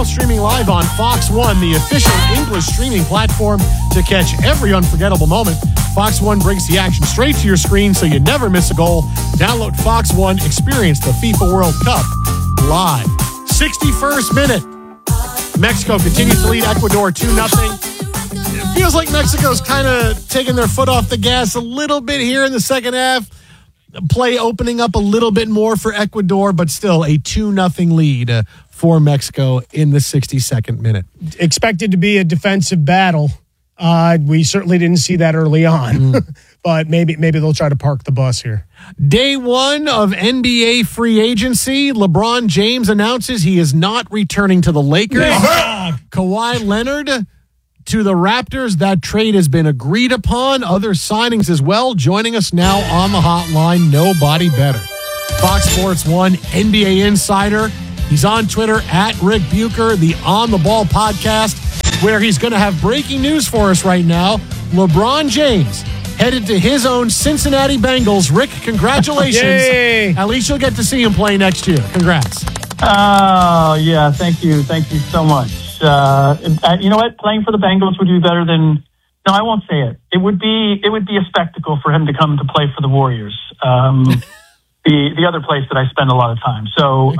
now streaming live on Fox One, the official English streaming platform to catch every unforgettable moment. Fox One brings the action straight to your screen so you never miss a goal. Download Fox One, experience the FIFA World Cup live. 61st minute. Mexico continues to lead Ecuador 2-0. It feels like Mexico's kind of taking their foot off the gas a little bit here in the second half. Play opening up a little bit more for Ecuador, but still a 2-0 lead for Mexico in the 62nd minute. Expected to be a defensive battle. We certainly didn't see that early on, but maybe they'll try to park the bus here. Day one of NBA free agency. LeBron James announces he is not returning to the Lakers. Kawhi Leonard to the Raptors. That trade has been agreed upon. Other signings as well. Joining us now on the hotline, nobody better. Fox Sports 1 NBA insider. He's on Twitter at Rick Bucher, the On the Ball podcast, where he's going to have breaking news for us right now. LeBron James headed to his own Cincinnati Bengals. Rick, congratulations. Yay. At least you'll get to see him play next year. Congrats. Oh, yeah. Thank you. Thank you so much. You know what? Playing for the Bengals would be better than... No, I won't say it. It would be a spectacle for him to come to play for the Warriors. The other place that I spend a lot of time. So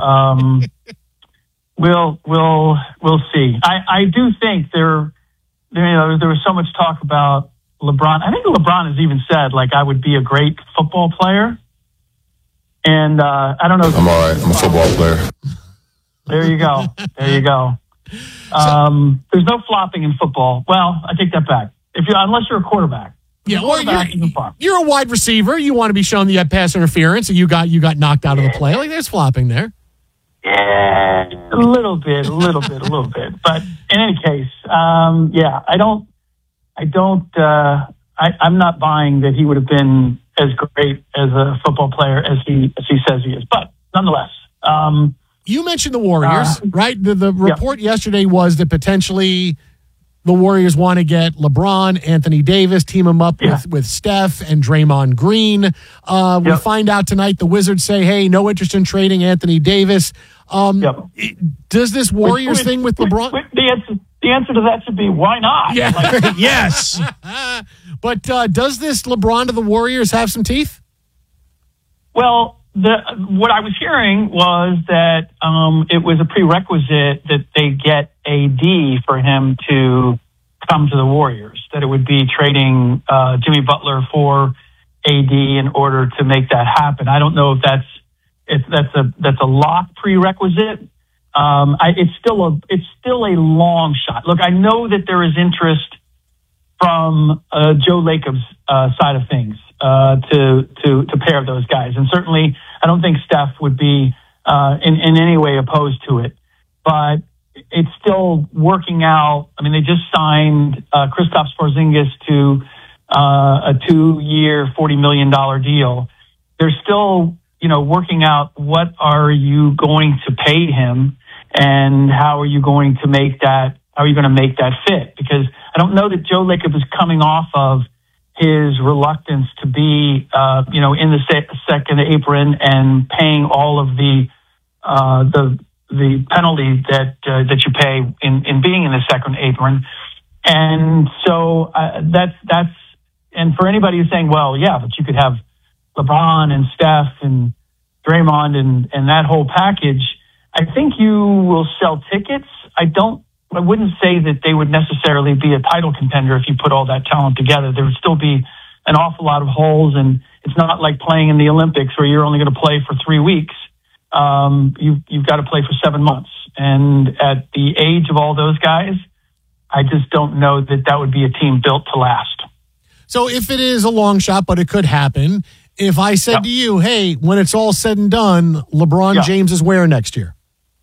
we'll see. I do think there was so much talk about LeBron. I think LeBron has even said, like, I would be a great football player. And I don't know. I'm all right. I'm a football player. There you go. There you go. There's no flopping in football. Well, I take that back. Unless you're a quarterback. Yeah, or you're a wide receiver. You want to be shown the pass interference, and you got knocked out of the play. Like, there's flopping there. Yeah, a little bit. But in any case, I'm not buying that he would have been as great as a football player as he says he is. But nonetheless, you mentioned the Warriors, right? The report yesterday was that potentially the Warriors want to get LeBron, Anthony Davis, team him up with Steph and Draymond Green. We find out tonight the Wizards say, hey, no interest in trading Anthony Davis. Does this Warriors thing with LeBron? The answer to that should be, why not? Yeah. Yes. But does this LeBron to the Warriors have some teeth? Well, what I was hearing was that it was a prerequisite that they get AD for him to come to the Warriors, that it would be trading Jimmy Butler for AD in order to make that happen. I don't know if that's a lock prerequisite. It's still a long shot. Look, I know that there is interest from Joe Lacob's side of things to pair those guys, and certainly I don't think Steph would be in any way opposed to it. But it's still working out. I mean, they just signed Kristaps Porzingis to a 2-year, $40 million deal. They're still, working out what are you going to pay him, and how are you going to make that fit? Because I don't know that Joe Lacob is coming off of his reluctance to be, in the second apron and paying all of the penalty that you pay in being in the second apron. And so that's and for anybody who's saying, well, yeah, but you could have LeBron and Steph and Draymond and that whole package, I think you will sell tickets. I wouldn't say that they would necessarily be a title contender if you put all that talent together. There would still be an awful lot of holes, and it's not like playing in the Olympics where you're only going to play for 3 weeks. You've got to play for 7 months. And at the age of all those guys, I just don't know that would be a team built to last. So if it is a long shot, but it could happen, if I said to you, hey, when it's all said and done, LeBron James is where next year?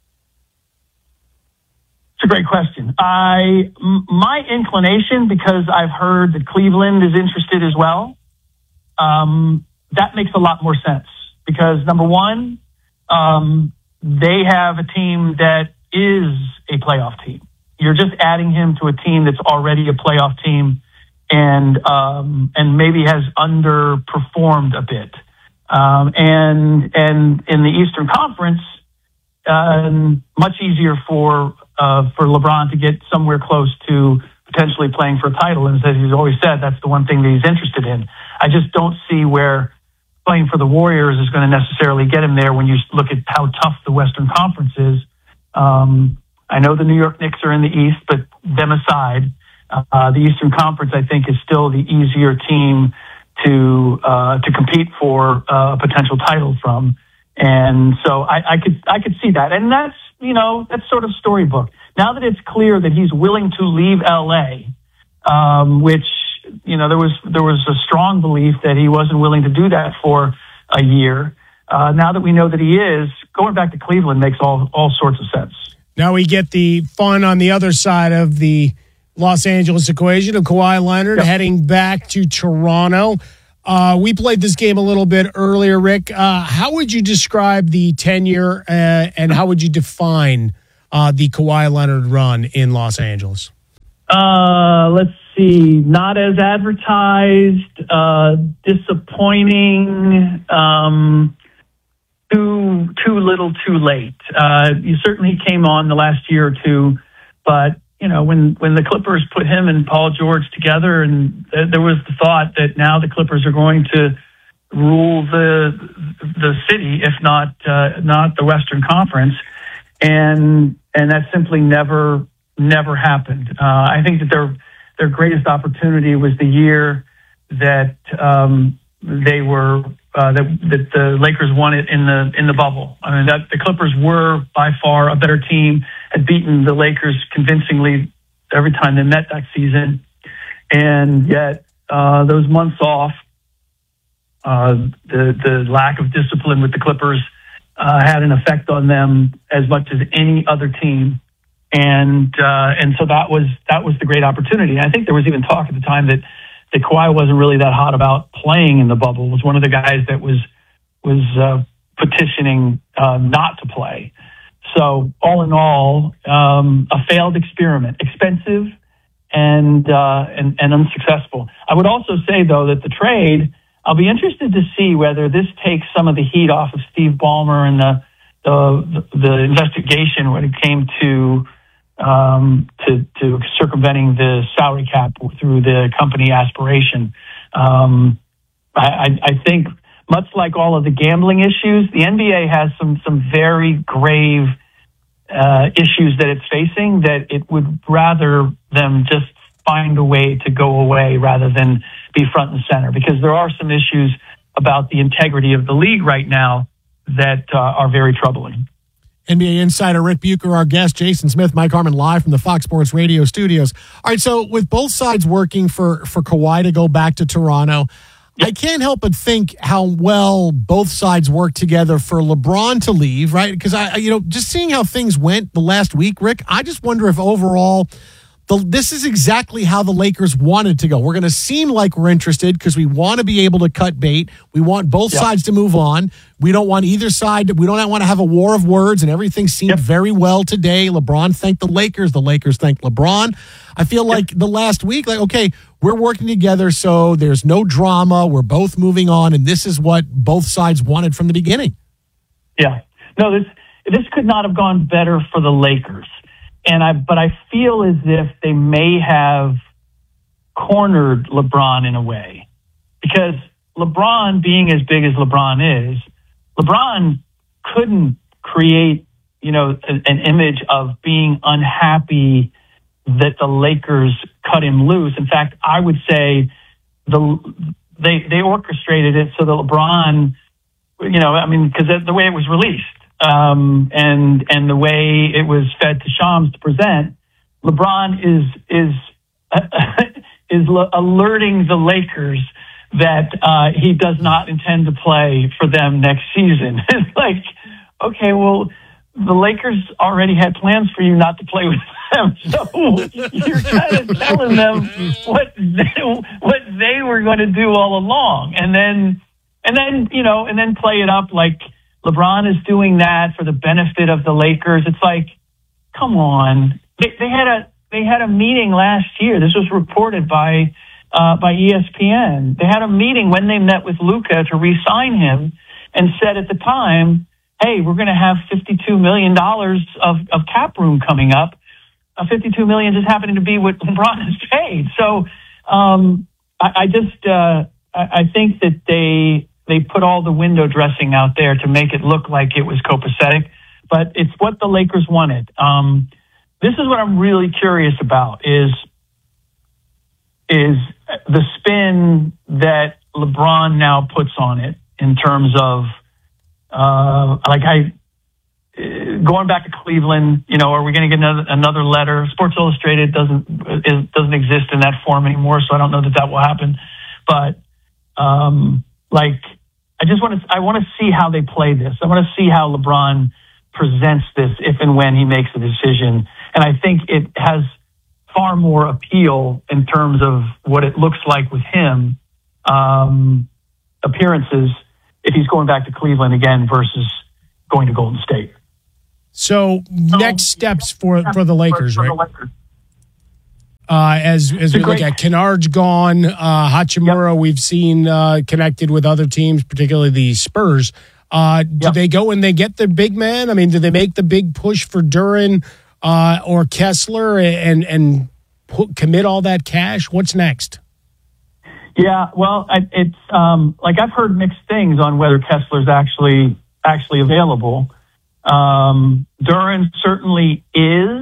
It's a great question. My inclination, because I've heard that Cleveland is interested as well, that makes a lot more sense. Because number one, they have a team that is a playoff team. You're just adding him to a team that's already a playoff team, and maybe has underperformed a bit. And in the Eastern Conference, much easier for for LeBron to get somewhere close to potentially playing for a title. And as he's always said, that's the one thing that he's interested in. I just don't see where playing for the Warriors is going to necessarily get him there when you look at how tough the Western Conference is. I know the New York Knicks are in the East, but them aside, the Eastern Conference, I think, is still the easier team to compete for a potential title from. And so I could see that. And that's sort of storybook. Now that it's clear that he's willing to leave LA, which, there was a strong belief that he wasn't willing to do that for a year. Now that we know that he is, going back to Cleveland makes all sorts of sense. Now we get the fun on the other side of the Los Angeles equation of Kawhi Leonard heading back to Toronto. We played this game a little bit earlier, Rick. How would you describe the tenure and how would you define the Kawhi Leonard run in Los Angeles? Let's see. Not as advertised, disappointing, too little, too late. You certainly came on the last year or two, but when the Clippers put him and Paul George together, and there was the thought that now the Clippers are going to rule the city, if not the Western Conference, and that simply never happened. I think that their greatest opportunity was the year that they were that the Lakers won it in the bubble. I mean, that the Clippers were by far a better team, had beaten the Lakers convincingly every time they met that season, and yet those months off, the lack of discipline with the Clippers had an effect on them as much as any other team, and so that was the great opportunity. I think there was even talk at the time that Kawhi wasn't really that hot about playing in the bubble. Was one of the guys that was petitioning not to play. So all in all, a failed experiment, expensive and unsuccessful. I would also say though that the trade, I'll be interested to see whether this takes some of the heat off of Steve Ballmer and the investigation when it came to circumventing the salary cap through the company aspiration. I think much like all of the gambling issues, the NBA has some very grave issues that it's facing that it would rather them just find a way to go away rather than be front and center, because there are some issues about the integrity of the league right now that are very troubling. NBA insider Rick Bucher, our guest, Jason Smith, Mike Harmon, live from the Fox Sports Radio studios. All right, so with both sides working for Kawhi to go back to Toronto, I can't help but think how well both sides work together for LeBron to leave, right? Because just seeing how things went the last week, Rick, I just wonder if overall this is exactly how the Lakers wanted to go. We're going to seem like we're interested because we want to be able to cut bait. We want both sides to move on. We don't want either side. We don't want to have a war of words, and everything seemed very well today. LeBron thanked the Lakers. The Lakers thanked LeBron. I feel like the last week, okay, we're working together, so there's no drama. We're both moving on, and this is what both sides wanted from the beginning. Yeah. No, this could not have gone better for the Lakers. But I feel as if they may have cornered LeBron in a way, because LeBron, being as big as LeBron is, LeBron couldn't create, an image of being unhappy that the Lakers cut him loose. In fact, I would say they orchestrated it so that LeBron, because the way it was released. And the way it was fed to Shams to present, LeBron is alerting the Lakers that he does not intend to play for them next season. It's like, okay, well, the Lakers already had plans for you not to play with them, so you're kind of telling them what they were going to do all along, and then play it up like LeBron is doing that for the benefit of the Lakers. It's like, come on. They had a meeting last year. This was reported by ESPN. They had a meeting when they met with Luka to re-sign him, and said at the time, hey, we're going to have $52 million of cap room coming up. $52 million just happening to be what LeBron has paid. So I think that they put all the window dressing out there to make it look like it was copacetic, but it's what the Lakers wanted. This is what I'm really curious about is the spin that LeBron now puts on it in terms of going back to Cleveland. Are we going to get another letter? Sports Illustrated doesn't exist in that form anymore, so I don't know that will happen. But I want to see how they play this. I want to see how LeBron presents this if and when he makes a decision, and I think it has far more appeal in terms of what it looks like with him, appearances, if he's going back to Cleveland again versus going to Golden State. So next steps for the Lakers, right? As we look at Kennard's gone, Hachimura, we've seen connected with other teams, particularly the Spurs. Do they go and they get their big man? I mean, do they make the big push for Duren or Kessler and commit all that cash? What's next? Yeah, well, it's I've heard mixed things on whether Kessler's actually available. Duren certainly is,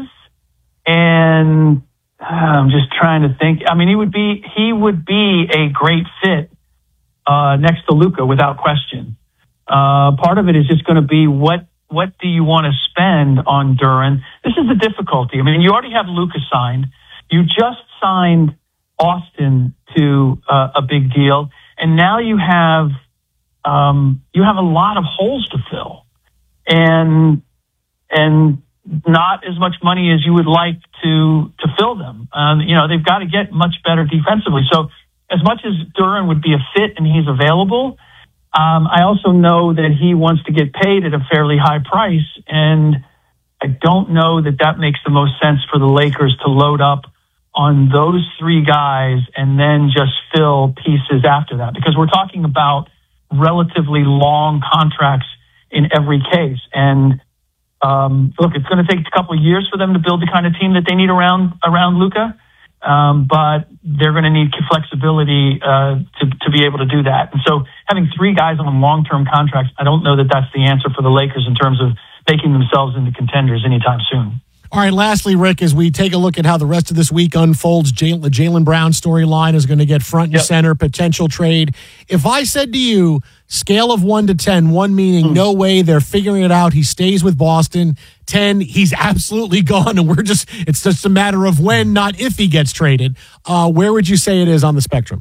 and I'm just trying to think. I mean, he would be a great fit next to Luka without question. Part of it is just going to be what do you want to spend on Duren? This is the difficulty. I mean, you already have Luka signed. You just signed Austin to a big deal, and now you have a lot of holes to fill, and not as much money as you would like to fill them. They've got to get much better defensively. So as much as Duren would be a fit and he's available, I also know that he wants to get paid at a fairly high price, and I don't know that makes the most sense for the Lakers to load up on those three guys and then just fill pieces after that, because we're talking about relatively long contracts in every case. And look, it's going to take a couple of years for them to build the kind of team that they need around Luka, but they're going to need flexibility to be able to do that. And so having three guys on long-term contracts, I don't know that that's the answer for the Lakers in terms of making themselves into contenders anytime soon. All right, lastly, Rick, as we take a look at how the rest of this week unfolds, the Jaylen Brown storyline is going to get front and center, potential trade. If I said to you, scale of 1 to 10, 1 meaning no way, they're figuring it out, he stays with Boston, 10, he's absolutely gone, and it's just a matter of when, not if he gets traded, where would you say it is on the spectrum?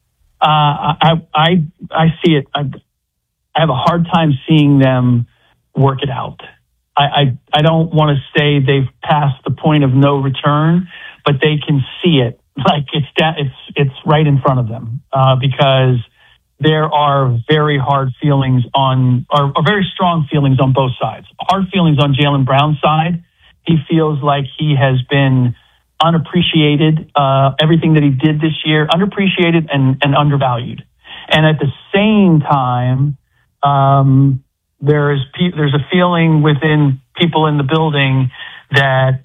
I see it. I have a hard time seeing them work it out. I don't want to say they've passed the point of no return, but they can see it like it's right in front of them, because there are very hard feelings or very strong feelings on both sides. Hard feelings on Jaylen Brown's side. He feels like he has been unappreciated. Everything that he did this year, underappreciated and undervalued. And at the same time, there's a feeling within people in the building that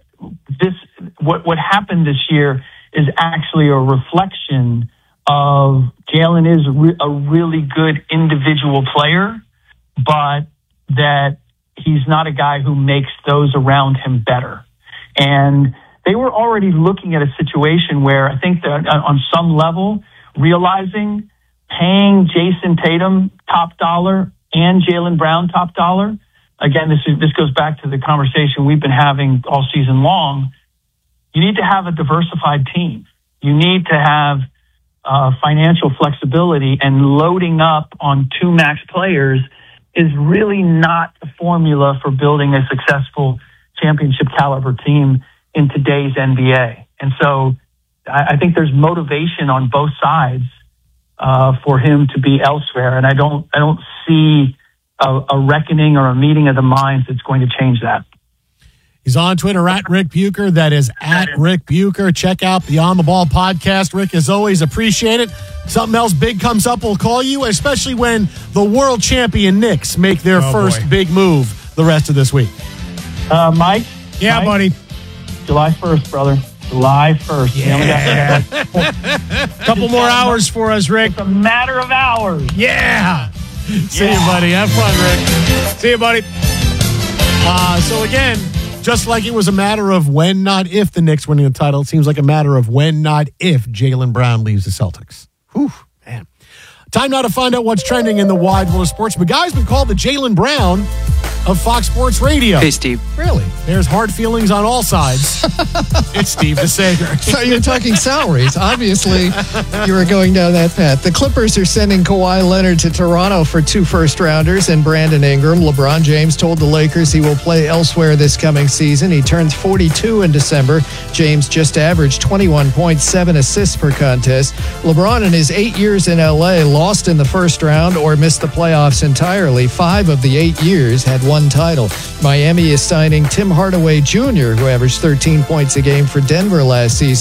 what happened this year is actually a reflection of Jaylen is a really good individual player, but that he's not a guy who makes those around him better. And they were already looking at a situation where I think that on some level, realizing paying Jason Tatum top dollar and Jaylen Brown top dollar. Again, this goes back to the conversation we've been having all season long. You need to have a diversified team. You need to have financial flexibility, and loading up on two max players is really not the formula for building a successful championship caliber team in today's NBA. And so I think there's motivation on both sides for him to be elsewhere. And I don't see a reckoning or a meeting of the minds that's going to change that. He's on Twitter at Rick Bucher. That is at Rick Bucher. Check out the On the Ball podcast. Rick, as always, appreciate it. Something else big comes up, we'll call you, especially when the world champion Knicks make their first big move the rest of this week. Mike? Yeah, Mike? buddy. July 1st, brother. July 1st. Yeah. Couple more hours for us, Rick. It's a matter of hours. Yeah. See you, buddy. Have fun, Rick. See you, buddy. So again, just like it was a matter of when, not if, the Knicks winning the title, it seems like a matter of when, not if, Jaylen Brown leaves the Celtics. Whew, man. Time now to find out what's trending in the wide world of sports. But guy's been called the Jaylen Brown of Fox Sports Radio. Hey, Steve. Really? There's hard feelings on all sides. It's Steve DeSager. So you're talking salaries. Obviously, you were going down that path. The Clippers are sending Kawhi Leonard to Toronto for 2 first-rounders and Brandon Ingram. LeBron James told the Lakers he will play elsewhere this coming season. He turns 42 in December. James just averaged 21.7 assists per contest. LeBron, in his 8 years in L.A., lost in the first round or missed the playoffs entirely. 5 of the 8 years had one title. Miami is signing Tim Hardaway Jr., who averaged 13 points a game for Denver last season.